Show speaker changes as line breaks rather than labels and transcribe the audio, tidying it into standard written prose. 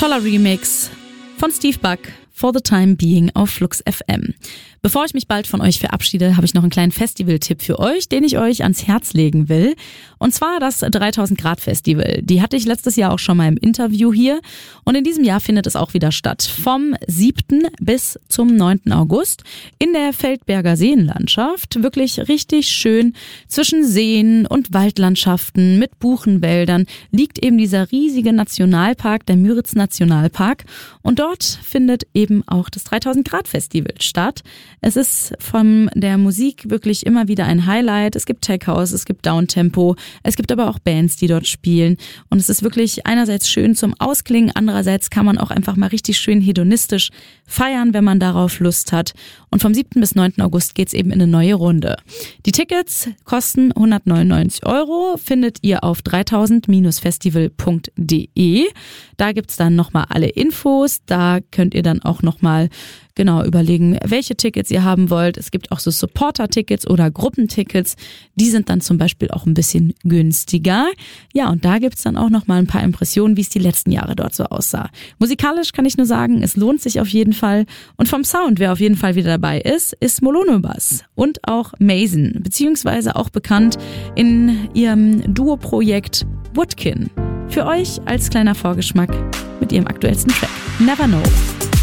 Toller Remix von Steve Buck, For the Time Being auf Flux FM. Bevor ich mich bald von euch verabschiede, habe ich noch einen kleinen Festival-Tipp für euch, den ich euch ans Herz legen will. Und zwar das 3000 Grad Festival. Die hatte ich letztes Jahr auch schon mal im Interview hier. Und in diesem Jahr findet es auch wieder statt. Vom 7. bis zum 9. August in der Feldberger Seenlandschaft. Wirklich richtig schön zwischen Seen und Waldlandschaften mit Buchenwäldern liegt eben dieser riesige Nationalpark, der Müritz Nationalpark. Und dort findet eben auch das 3000 Grad Festival statt. Es ist von der Musik wirklich immer wieder ein Highlight. Es gibt Tech House, es gibt Downtempo, es gibt aber auch Bands, die dort spielen. Und es ist wirklich einerseits schön zum Ausklingen, andererseits kann man auch einfach mal richtig schön hedonistisch feiern, wenn man darauf Lust hat. Und vom 7. bis 9. August geht's eben in eine neue Runde. Die Tickets kosten 199 €, findet ihr auf 3000-festival.de. Da gibt's dann nochmal alle Infos. Da könnt ihr dann auch nochmal genau überlegen, welche Tickets ihr haben wollt. Es gibt auch so Supporter-Tickets oder Gruppentickets. Die sind dann zum Beispiel auch ein bisschen günstiger. Ja, und da gibt's dann auch nochmal ein paar Impressionen, wie es die letzten Jahre dort so aussah. Musikalisch kann ich nur sagen, es lohnt sich auf jeden Fall. Und vom Sound, wer auf jeden Fall wieder dabei ist Molonobus und auch Mason, beziehungsweise auch bekannt in ihrem Duo-Projekt Woodkin. Für euch als kleiner Vorgeschmack mit ihrem aktuellsten Track Never Know.